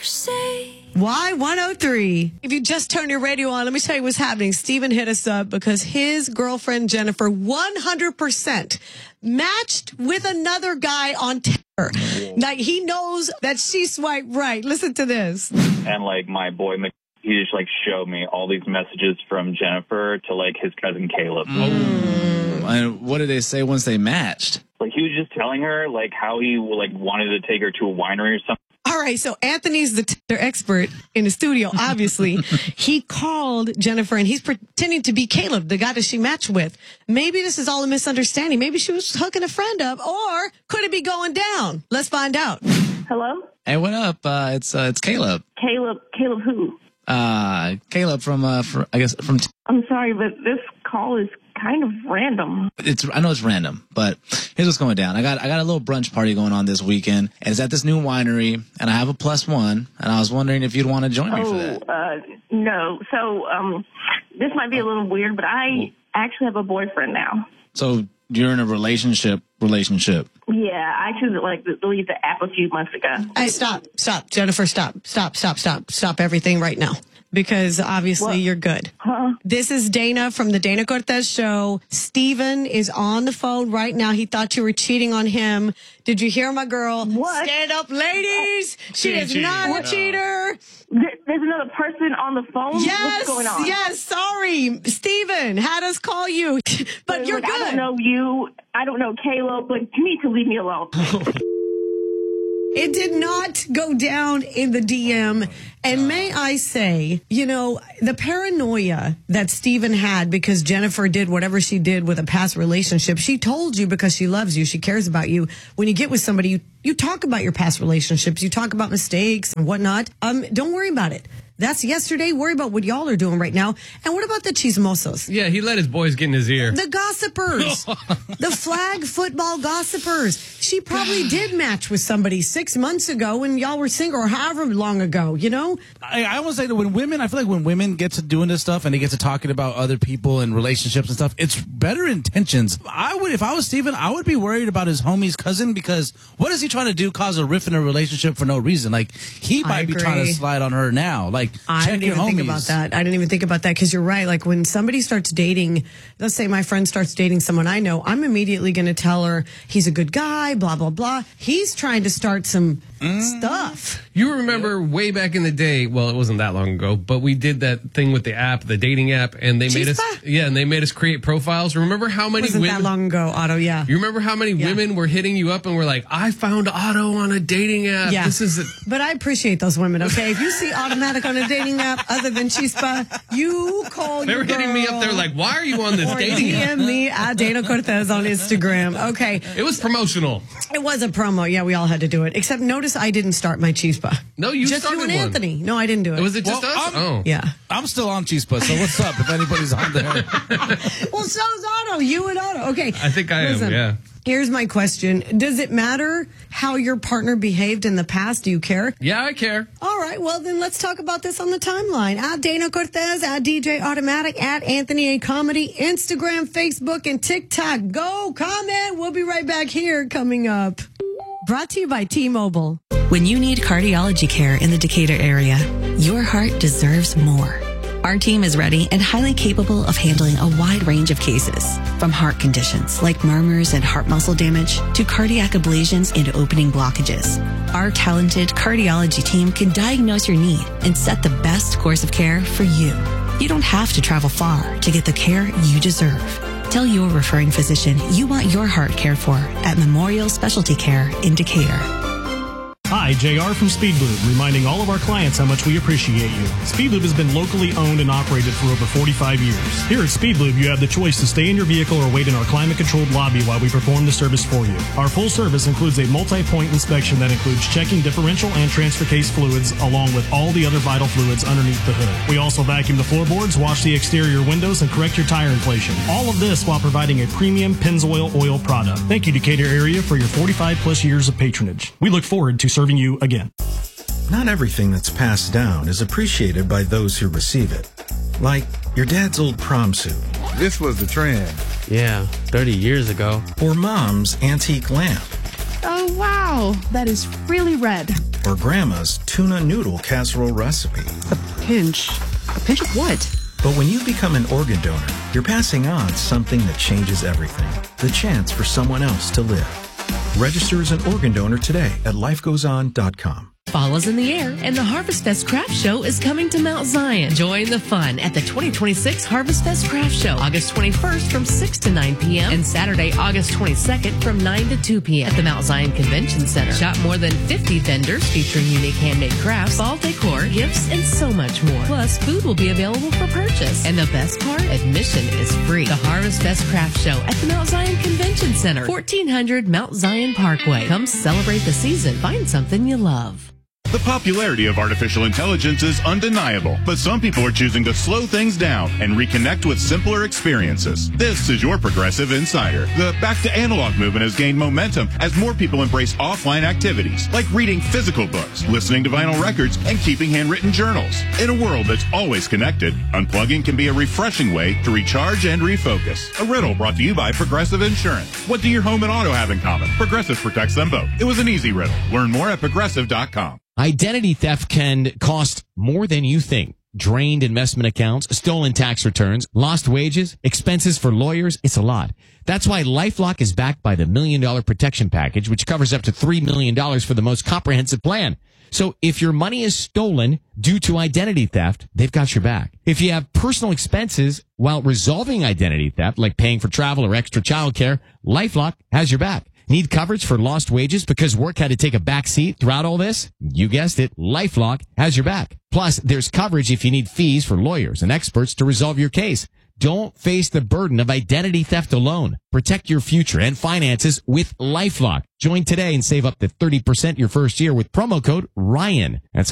Y103. If you just turned your radio on, let me tell you what's happening. Steven hit us up because his girlfriend, Jennifer, 100% matched with another guy on Tinder. Like, he knows that she swiped right. Listen to this. And, like, my boy, he just, like, showed me all these messages from Jennifer to, like, his cousin Caleb. And what did they say once they matched? Like, he was just telling her, like, how he, like, wanted to take her to a winery or something. All right, so Anthony's the Tinder expert in the studio, obviously. He called Jennifer, and he's pretending to be Caleb, the guy that she matched with. Maybe this is all a misunderstanding. Maybe she was hooking a friend up, or could it be going down? Let's find out. Hello? Hey, what up? It's Caleb. Caleb who? Caleb from I'm sorry, but this call is kind of random. I know it's random, but here's what's going down. I got a little brunch party going on this weekend, and it's at this new winery, and I have a +1, and I was wondering if you'd want to join me for that. No. So, this might be a little weird, but I actually have a boyfriend now. So you're in a relationship? Yeah, I actually deleted the app a few months ago. Hey, stop, Jennifer, stop everything right now. Because obviously you're good. Huh? This is Dana from the Dana Cortez Show. Steven is on the phone right now. He thought you were cheating on him. Did you hear my girl? What? Stand up, ladies. She is not a cheater. There's another person on the phone? Yes, What's going on? yes, sorry. Steven had us call you, but you're good. I don't know you. I don't know Caleb, but you need to leave me alone. It did not go down in the DM. And may I say, the paranoia that Steven had because Jennifer did whatever she did with a past relationship, she told you because she loves you, she cares about you. When you get with somebody, you talk about your past relationships, you talk about mistakes and whatnot. Don't worry about it. That's yesterday. Worry about what y'all are doing right now. And what about the chismosos? Yeah, he let his boys get in his ear. The gossipers. The flag football gossipers. She probably did match with somebody 6 months ago when y'all were single or however long ago, I want to say that I feel like when women get to doing this stuff and they get to talking about other people and relationships and stuff, it's better intentions. If I was Steven, I would be worried about his homie's cousin because what is he trying to do? Cause a rift in a relationship for no reason. Like, he might be trying to slide on her now. Like, I didn't even think about that. I didn't even think about that because you're right. Like when somebody starts dating, let's say my friend starts dating someone I know, I'm immediately going to tell her he's a good guy, blah, blah, blah. He's trying to start some stuff. You remember way back in the day, well, it wasn't that long ago, but we did that thing with the app, the dating app, and they made us create profiles. Remember how many women... Wasn't that long ago, Otto, yeah. You remember how many women were hitting you up and were like, I found Otto on a dating app. Yeah. This is it. But I appreciate those women, okay? If you see Automatic on a dating app other than Chispa, you call They your were hitting me up. They were like, why are you on this dating app? DM me at Dana Cortez on Instagram. Okay. It was promotional. It was a promo. Yeah, we all had to do it. Except notice I didn't start my Chispa. No, you just started you and one. Anthony. No, I didn't do it. Was it just us? Yeah. I'm still on Chispa, so what's up if anybody's on there? Well, so's Otto. You and Otto. Okay. I think I am, yeah. Here's my question. Does it matter how your partner behaved in the past? Do you care? Yeah, I care. All right. Well, then let's talk about this on the timeline. At Dana Cortez, at DJ Automatic, at Anthony A. Comedy, Instagram, Facebook, and TikTok. Go comment. We'll be right back here coming up. Brought to you by T-Mobile. When you need cardiology care in the Decatur area, your heart deserves more. Our team is ready and highly capable of handling a wide range of cases, from heart conditions like murmurs and heart muscle damage to cardiac ablations and opening blockages. Our talented cardiology team can diagnose your need and set the best course of care for you. You don't have to travel far to get the care you deserve. Tell your referring physician you want your heart cared for at Memorial Specialty Care in Decatur. Hi, JR from Speedlube, reminding all of our clients how much we appreciate you. Speedlube has been locally owned and operated for over 45 years. Here at Speedlube, you have the choice to stay in your vehicle or wait in our climate-controlled lobby while we perform the service for you. Our full service includes a multi-point inspection that includes checking differential and transfer case fluids, along with all the other vital fluids underneath the hood. We also vacuum the floorboards, wash the exterior windows, and correct your tire inflation. All of this while providing a premium Pennzoil oil product. Thank you, Decatur area, for your 45-plus years of patronage. We look forward to serving you again. Not everything that's passed down is appreciated by those who receive it. Like your dad's old prom suit. This was the trend. Yeah, 30 years ago. Or mom's antique lamp. Oh, wow. That is really red. or Grandma's tuna noodle casserole recipe. A pinch of what? But when you become an organ donor, you're passing on something that changes everything. The chance for someone else to live. Register as an organ donor today at lifegoeson.com. Fall is in the air, and the Harvest Fest Craft Show is coming to Mount Zion. Join the fun at the 2026 Harvest Fest Craft Show, August 21st from 6 to 9 p.m. and Saturday, August 22nd from 9 to 2 p.m. at the Mount Zion Convention Center. Shop more than 50 vendors featuring unique handmade crafts, fall decor, gifts, and so much more. Plus, food will be available for purchase. And the best part, admission is free. The Harvest Fest Craft Show at the Mount Zion Convention Center, 1400 Mount Zion Parkway. Come celebrate the season. Find something you love. The popularity of artificial intelligence is undeniable, but some people are choosing to slow things down and reconnect with simpler experiences. This is your Progressive Insider. The back to analog movement has gained momentum as more people embrace offline activities, like reading physical books, listening to vinyl records, and keeping handwritten journals. In a world that's always connected, unplugging can be a refreshing way to recharge and refocus. A riddle brought to you by Progressive Insurance. What do your home and auto have in common? Progressive protects them both. It was an easy riddle. Learn more at progressive.com. Identity theft can cost more than you think. Drained investment accounts, stolen tax returns, lost wages, expenses for lawyers. It's a lot. That's why LifeLock is backed by the $1 Million Protection Package, which covers up to $3 million for the most comprehensive plan. So if your money is stolen due to identity theft, they've got your back. If you have personal expenses while resolving identity theft, like paying for travel or extra childcare, LifeLock has your back. Need coverage for lost wages because work had to take a back seat throughout all this? You guessed it. LifeLock has your back. Plus, there's coverage if you need fees for lawyers and experts to resolve your case. Don't face the burden of identity theft alone. Protect your future and finances with LifeLock. Join today and save up to 30% your first year with promo code RYAN. That's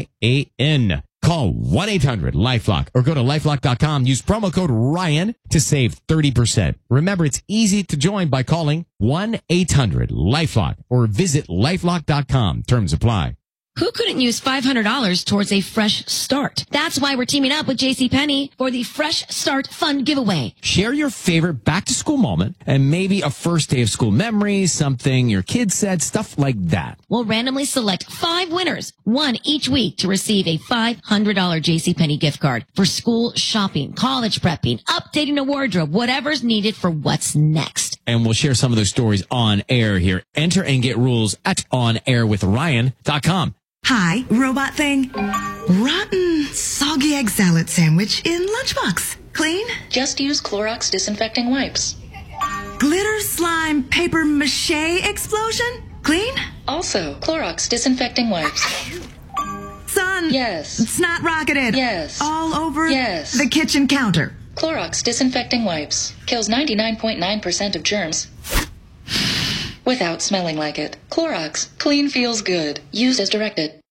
RYAN. Call 1-800-LifeLock or go to LifeLock.com. Use promo code RYAN to save 30%. Remember, it's easy to join by calling 1-800-LifeLock or visit LifeLock.com. Terms apply. Who couldn't use $500 towards a fresh start? That's why we're teaming up with JCPenney for the Fresh Start Fun Giveaway. Share your favorite back-to-school moment and maybe a first day of school memory, something your kids said, stuff like that. We'll randomly select 5 winners, one each week, to receive a $500 JCPenney gift card for school shopping, college prepping, updating a wardrobe, whatever's needed for what's next. And we'll share some of those stories on air here. Enter and get rules at onairwithryan.com. Hi, robot thing. Rotten, soggy egg salad sandwich in lunchbox. Clean? Just use Clorox disinfecting wipes. Glitter slime paper mache explosion? Clean? Also, Clorox disinfecting wipes. Son. Yes. Snot rocketed. Yes. All over yes. the kitchen counter. Clorox disinfecting wipes. Kills 99.9% of germs. Without smelling like it. Clorox. Clean feels good. Used as directed.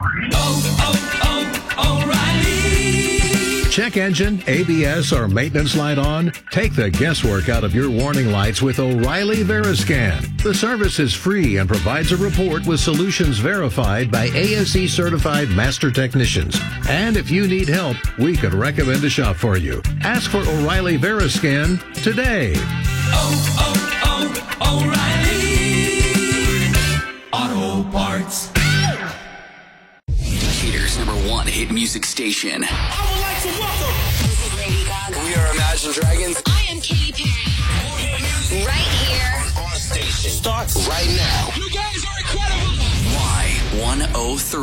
O'Reilly. Check engine, ABS, or maintenance light on? Take the guesswork out of your warning lights with O'Reilly Veriscan. The service is free and provides a report with solutions verified by ASE certified master technicians. And if you need help, we could recommend a shop for you. Ask for O'Reilly Veriscan today. O'Reilly Auto Parts. Decatur's #1 hit music station. I would like to welcome. This is Lady Gaga. We are Imagine Dragons. I am Katy Perry. Right here. On station. Starts right now. You guys are incredible. Y103.